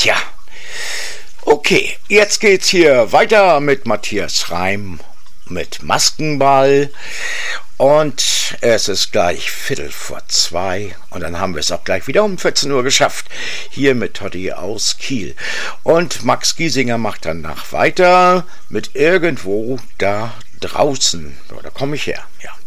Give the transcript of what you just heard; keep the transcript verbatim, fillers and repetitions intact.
Tja, okay, jetzt geht's hier weiter mit Matthias Reim mit Maskenball und es ist gleich Viertel vor zwei und dann haben wir es auch gleich wieder um vierzehn Uhr geschafft, hier mit Totti aus Kiel. Und Max Giesinger macht danach weiter mit Irgendwo da draußen. So, da komme ich her, ja.